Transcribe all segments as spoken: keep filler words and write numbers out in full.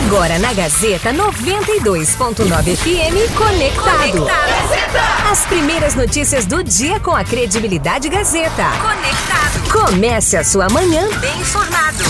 Agora na Gazeta noventa e dois ponto nove F M, Conectado. Conectado. As primeiras notícias do dia com a credibilidade Gazeta. Conectado. Comece a sua manhã bem informado.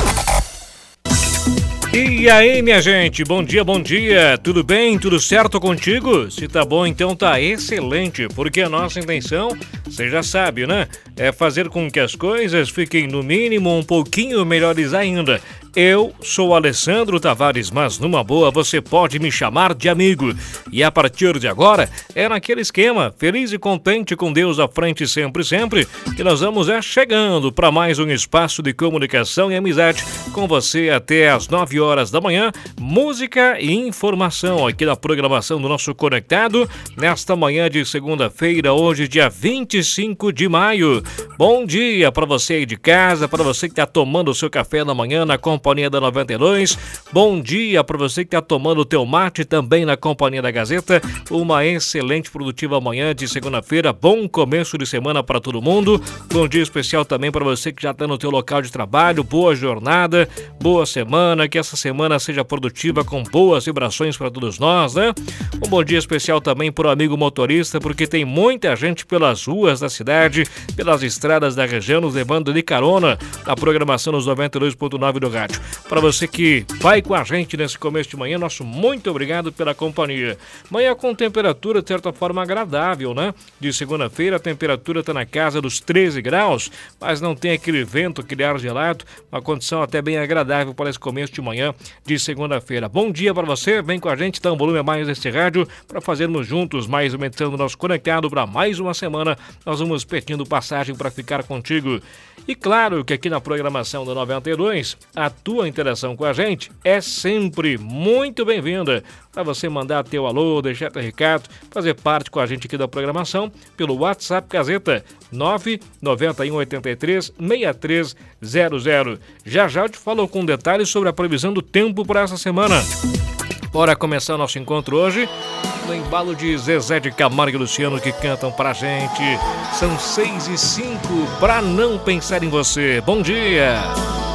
E aí, minha gente, bom dia, bom dia, tudo bem, tudo certo contigo? Se tá bom, então tá excelente, porque a nossa intenção, você já sabe, né? É fazer com que as coisas fiquem no mínimo um pouquinho melhores ainda. Eu sou Alessandro Tavares, mas numa boa você pode me chamar de amigo. E a partir de agora, é naquele esquema, feliz e contente com Deus à frente sempre, sempre, que nós vamos é chegando para mais um espaço de comunicação e amizade com você até às nove horas da manhã, música e informação aqui na programação do nosso Conectado, nesta manhã de segunda-feira, hoje dia vinte e cinco de maio. Bom dia para você aí de casa, para você que está tomando o seu café da manhã na companhia da noventa e dois, bom dia para você que está tomando o teu mate também na companhia da Gazeta, uma excelente produtiva manhã de segunda-feira, bom começo de semana para todo mundo, bom dia especial também para você que já está no teu local de trabalho, boa jornada, boa semana, que essa semana seja produtiva com boas vibrações para todos nós, né? Um bom dia especial também para o amigo motorista, porque tem muita gente pelas ruas da cidade, pelas estradas da região, nos levando de carona na programação dos noventa e dois ponto nove do rádio. Para você que vai com a gente nesse começo de manhã, nosso muito obrigado pela companhia. Manhã com temperatura de certa forma agradável, né? De segunda-feira a temperatura está na casa dos treze graus, mas não tem aquele vento, aquele ar gelado, uma condição até bem agradável para esse começo de manhã de segunda-feira. Bom dia para você, vem com a gente, então, volume a mais deste rádio para fazermos juntos mais uma edição do nosso Conectado para mais uma semana. Nós vamos pedindo passagem para ficar contigo. E claro que aqui na programação do noventa e dois, a tua interação com a gente é sempre muito bem-vinda. Para você mandar teu alô, deixar teu recado, fazer parte com a gente aqui da programação pelo WhatsApp Gazeta nove nove um oito três seis três zero zero. Já já eu te falo com detalhes sobre a previsão do tempo para essa semana. Bora começar o nosso encontro hoje no embalo de Zezé de Camargo e Luciano que cantam pra gente. São seis e cinco, pra não pensar em você. Bom dia!